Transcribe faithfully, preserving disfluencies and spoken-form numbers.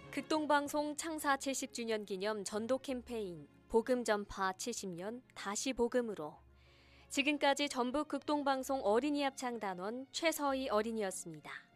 극동방송 창사 칠십 주년 기념 전도 캠페인 복음 전파 칠십 년 다시 복음으로 지금까지 전북 극동방송 어린이 합창단원 최서희 어린이였습니다.